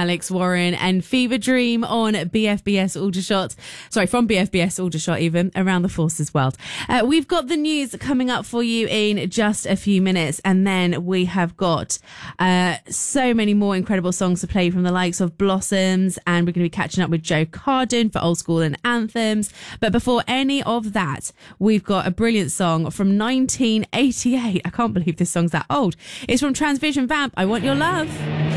Alex Warren and Fever Dream on BFBS Aldershot. Sorry, from BFBS Aldershot even, around the Forces world. We've got the news coming up for you in just a few minutes, and then we have got so many more incredible songs to play from the likes of Blossoms, and we're going to be catching up with Joe Carden for Old School and Anthems. But before any of that, we've got a brilliant song from 1988. I can't believe this song's that old. It's from Transvision Vamp, I Want Your Love.